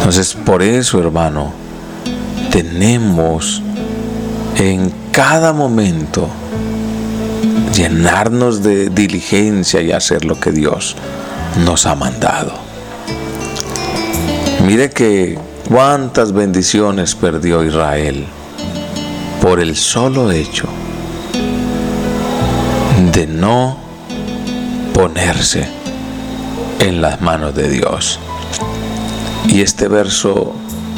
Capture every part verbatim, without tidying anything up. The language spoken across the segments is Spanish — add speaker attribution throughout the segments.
Speaker 1: Entonces, por eso, hermano, tenemos en cada momento llenarnos de diligencia y hacer lo que Dios nos ha mandado. Mire que cuántas bendiciones perdió Israel por el solo hecho de no ponerse en las manos de Dios. Y este verso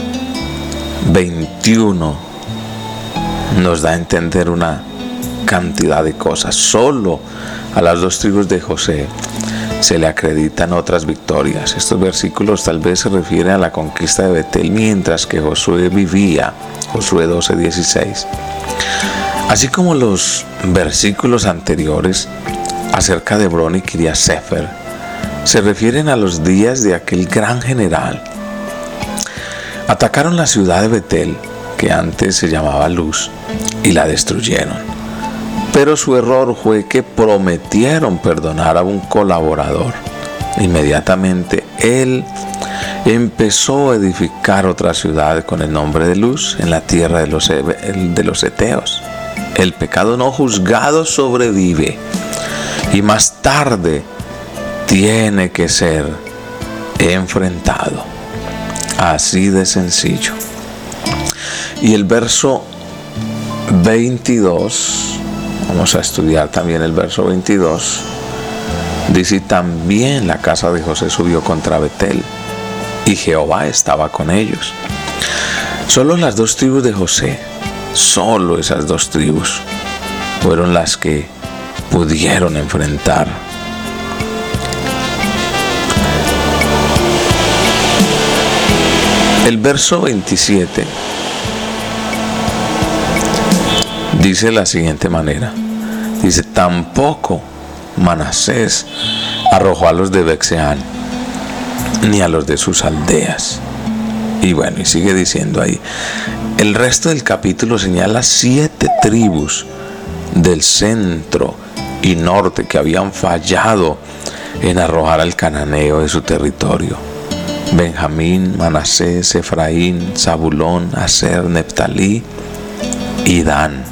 Speaker 1: veintiuno nos da a entender una cantidad de cosas. Solo a las dos tribus de José se le acreditan otras victorias. Estos versículos tal vez se refieren a la conquista de Betel mientras que Josué vivía, Josué doce dieciséis. Así como los versículos anteriores acerca de Hebrón y Kiriat Sefer se refieren a los días de aquel gran general. Atacaron la ciudad de Betel, que antes se llamaba Luz, y la destruyeron. Pero su error fue que prometieron perdonar a un colaborador. Inmediatamente él empezó a edificar otra ciudad con el nombre de Luz en la tierra de los, de los heteos. El pecado no juzgado sobrevive y más tarde tiene que ser enfrentado. Así de sencillo. Y el verso veintidós, vamos a estudiar también el verso veintidós, dice: también la casa de José subió contra Betel, y Jehová estaba con ellos. Solo las dos tribus de José, solo esas dos tribus, fueron las que pudieron enfrentar. El verso veintisiete dice de la siguiente manera. Dice: tampoco Manasés arrojó a los de Bexeán, ni a los de sus aldeas. Y bueno, y sigue diciendo ahí. El resto del capítulo señala siete tribus del centro y norte que habían fallado en arrojar al cananeo de su territorio. Benjamín, Manasés, Efraín, Zabulón, Aser, Neftalí y Dan.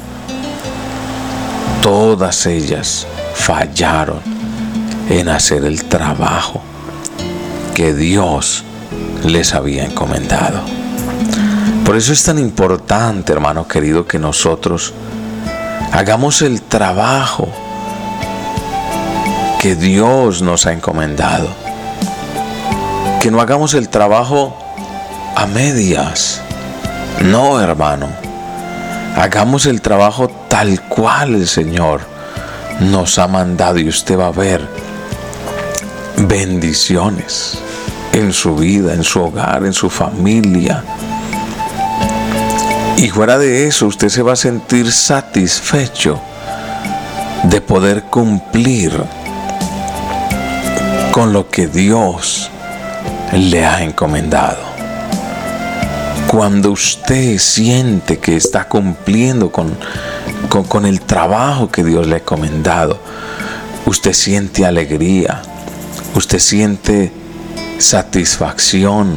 Speaker 1: Todas ellas fallaron en hacer el trabajo que Dios les había encomendado. Por eso es tan importante, hermano querido, que nosotros hagamos el trabajo que Dios nos ha encomendado. Que no hagamos el trabajo a medias. No, hermano. Hagamos el trabajo tal cual el Señor nos ha mandado, y usted va a ver bendiciones en su vida, en su hogar, en su familia. Y fuera de eso, usted se va a sentir satisfecho de poder cumplir con lo que Dios le ha encomendado. Cuando usted siente que está cumpliendo con, con, con el trabajo que Dios le ha encomendado, usted siente alegría, usted siente satisfacción.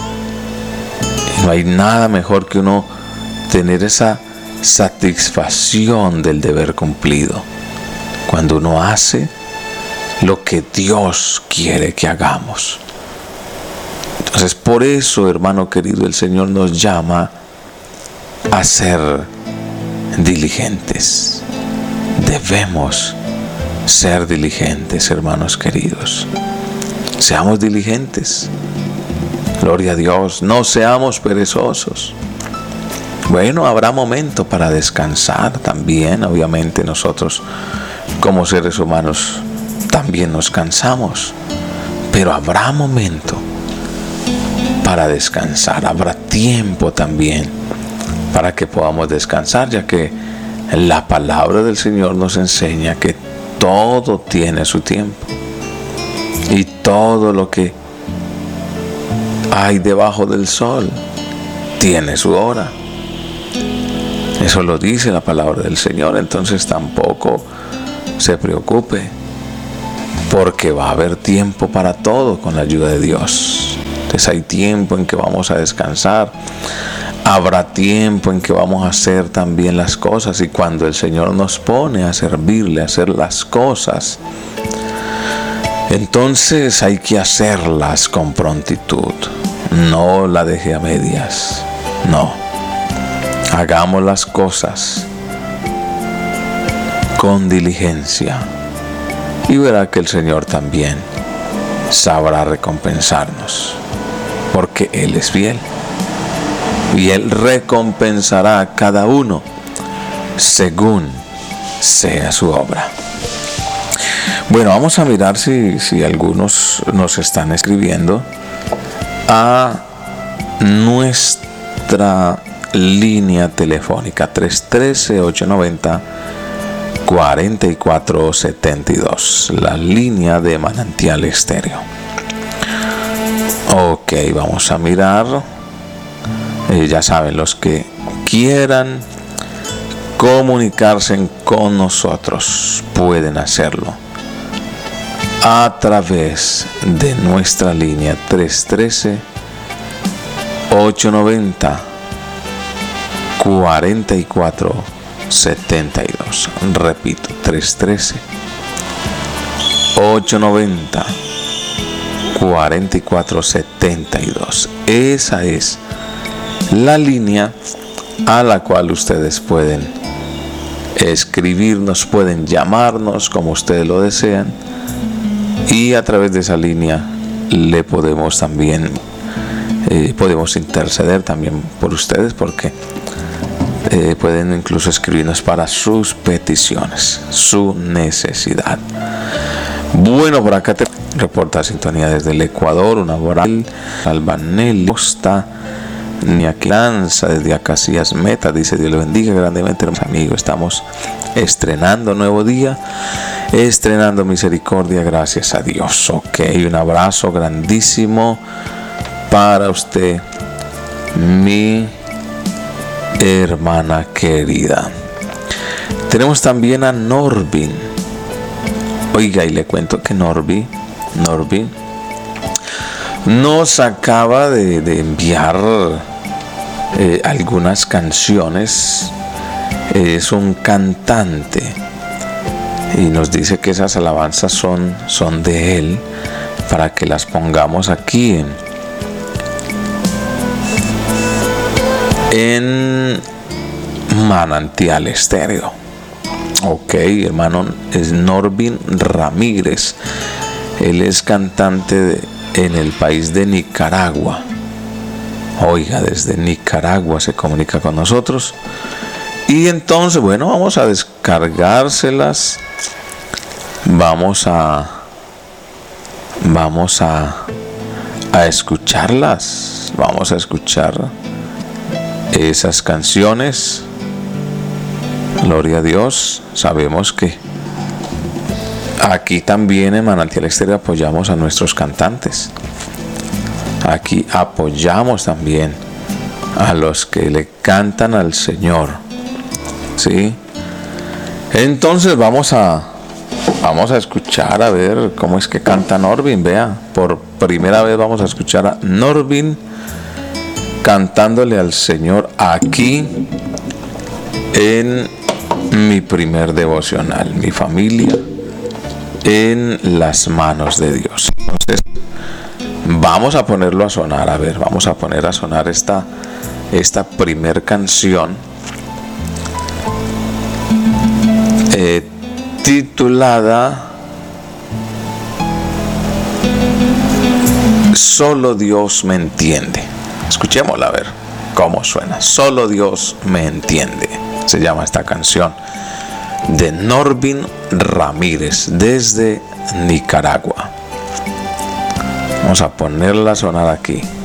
Speaker 1: Y no hay nada mejor que uno tener esa satisfacción del deber cumplido, cuando uno hace lo que Dios quiere que hagamos. Entonces, por eso, hermano querido, el Señor nos llama a ser diligentes. Debemos ser diligentes, hermanos queridos. Seamos diligentes. Gloria a Dios. No seamos perezosos. Bueno, habrá momento para descansar también. Obviamente nosotros, como seres humanos, también nos cansamos. Pero habrá momento para descansar, habrá tiempo también para que podamos descansar, ya que la palabra del Señor nos enseña que todo tiene su tiempo y todo lo que hay debajo del sol tiene su hora. Eso lo dice la palabra del Señor. Entonces tampoco se preocupe, porque va a haber tiempo para todo con la ayuda de Dios. Entonces hay tiempo en que vamos a descansar. Habrá tiempo en que vamos a hacer también las cosas, y cuando el Señor nos pone a servirle, a hacer las cosas, entonces hay que hacerlas con prontitud. No la deje a medias. No. Hagamos las cosas con diligencia, y verá que el Señor también sabrá recompensarnos, porque Él es fiel. Y Él recompensará a cada uno según sea su obra. Bueno, vamos a mirar si, si algunos nos están escribiendo a nuestra línea telefónica tres uno tres, ocho nueve cero, cuatro cuatro siete dos, la línea de Manantial Estéreo. Ok, vamos a mirar. Eh, ya saben, los que quieran comunicarse con nosotros pueden hacerlo a través de nuestra línea tres uno tres, ocho nueve cero, cuatro cuatro siete dos. Repito, tres uno tres, ocho nueve cero, cuatro cuatro siete dos. Esa es la línea a la cual ustedes pueden escribirnos, pueden llamarnos como ustedes lo desean, y a través de esa línea le podemos también eh, podemos interceder también por ustedes, porque eh, pueden incluso escribirnos para sus peticiones, su necesidad. Bueno, por acá te reporta sintonía desde el Ecuador, una voral Albanel Costa Niaquilanza desde Acacias Meta, dice: Dios le bendiga grandemente, hermanos amigos. Estamos estrenando nuevo día, estrenando misericordia, gracias a Dios. Ok, un abrazo grandísimo para usted, mi hermana querida. Tenemos también a Norby. Oiga, y le cuento que Norby, Norby nos acaba de, de enviar eh, algunas canciones. Eh, es un cantante y nos dice que esas alabanzas son, son de él, para que las pongamos aquí en, en Manantial Estéreo. Ok, hermano, es Norvin Ramírez. Él es cantante de, en el país de Nicaragua. Oiga, desde Nicaragua se comunica con nosotros. Y entonces, bueno, vamos a descargárselas. Vamos a Vamos a a escucharlas. Vamos a escuchar esas canciones. Gloria a Dios. Sabemos que aquí también en Manantial Estéreo apoyamos a nuestros cantantes. Aquí apoyamos también a los que le cantan al Señor. ¿Sí? Entonces vamos a vamos a escuchar a ver cómo es que canta Norvin. Vea, por primera vez vamos a escuchar a Norvin cantándole al Señor aquí en mi primer devocional, mi familia en las manos de Dios. Entonces vamos a ponerlo a sonar. A ver, vamos a poner a sonar esta esta primer canción eh, titulada Solo Dios me entiende. Escuchémosla a ver cómo suena. Solo Dios me entiende. Se llama esta canción, de Norvin Ramírez desde Nicaragua. Vamos a ponerla a sonar aquí.